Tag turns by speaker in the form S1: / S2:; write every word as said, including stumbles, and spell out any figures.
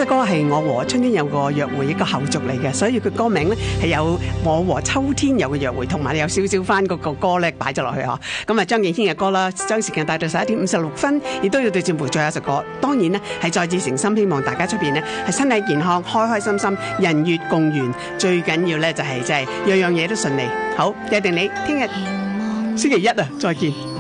S1: 首歌係我和春天有個約會一個後續嚟嘅，所以佢歌名咧係有我和秋天有個約會，同埋有少少翻嗰個歌咧擺咗落去嗬。咁啊張敬軒嘅歌啦，將時間帶到十一點五十六分，亦都要對節目最後一首歌。當然呢係再次誠心希望大家出邊呢係身體健康，開開心心，人月共圓。最緊要咧就係即係樣樣嘢都順利。好，約定你聽日星期一啊，再見。